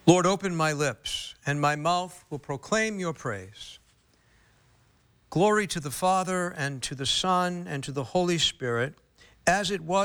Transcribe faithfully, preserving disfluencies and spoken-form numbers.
Lord, open my lips, and my mouth will proclaim your praise. Glory to the Father, and to the Son, and to the Holy Spirit, as it was